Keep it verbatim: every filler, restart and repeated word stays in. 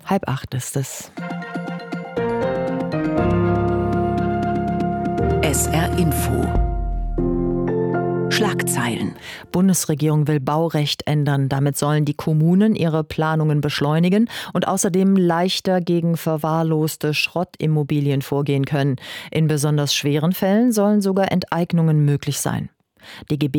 Halb acht ist es. S R Info. Schlagzeilen. Bundesregierung will Baurecht ändern. Damit sollen die Kommunen ihre Planungen beschleunigen und außerdem leichter gegen verwahrloste Schrottimmobilien vorgehen können. In besonders schweren Fällen sollen sogar Enteignungen möglich sein. Die